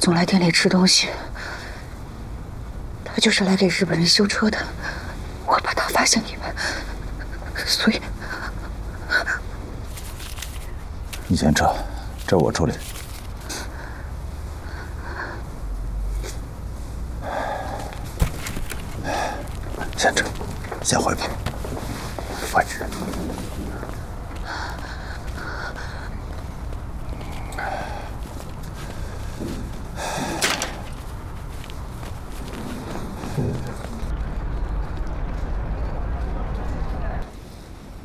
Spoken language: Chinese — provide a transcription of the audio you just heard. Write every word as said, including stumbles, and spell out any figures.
总来店里吃东西。他就是来给日本人修车的，我怕他发现你们，所以。 你先撤，这我处理。先撤，先回吧。烦人。